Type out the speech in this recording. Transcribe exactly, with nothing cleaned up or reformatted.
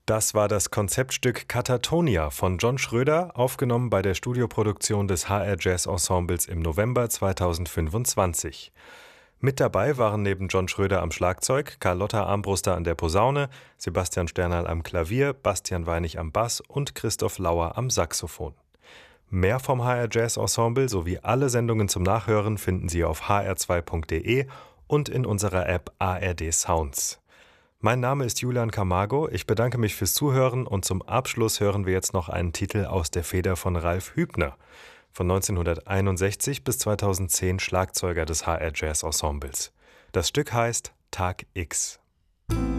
Das war das Konzeptstück Katatonia von John Schröder, aufgenommen bei der Studioproduktion des H R Jazz Ensembles im November zweitausendfünfundzwanzig. Mit dabei waren neben John Schröder am Schlagzeug, Carlotta Armbruster an der Posaune, Sebastian Sternerl am Klavier, Bastian Weinig am Bass und Christoph Lauer am Saxophon. Mehr vom H R Jazz Ensemble sowie alle Sendungen zum Nachhören finden Sie auf h r zwei punkt d e und in unserer App A R D Sounds. Mein Name ist Julian Camargo, ich bedanke mich fürs Zuhören und zum Abschluss hören wir jetzt noch einen Titel aus der Feder von Ralf Hübner, von neunzehnhunderteinundsechzig bis zweitausendzehn Schlagzeuger des H R Jazz Ensembles. Das Stück heißt Tag X.